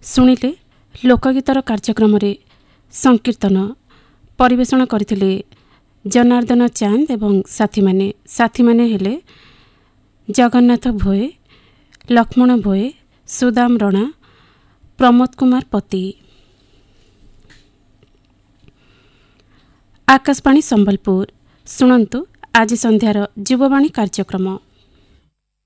ଶୁଣିଲେ ଲୋକଗୀତର କାର୍ଯ୍ୟକ୍ରମରେ ସଂକୀର୍ତ୍ତନ ପରିବେଷଣ କରିଥିଲେ ଜନାର୍ଦ୍ଦନ ଚାନ୍ଦ ଏବଂ ସାଥୀମାନେ ହେଲେ ଜଗନ୍ନାଥ ଭୋଏ, ଲକ୍ଷ୍ମଣ ଭୋଏ, ସୁଦାମ ରଣା, ପ୍ରମୋଦ କୁମାର ପତି। ଆକାଶବାଣୀ ସମ୍ବଲପୁର, ଶୁଣନ୍ତୁ ଆଜି ସନ୍ଧ୍ୟାର ଯୁବବାଣୀ କାର୍ଯ୍ୟକ୍ରମ।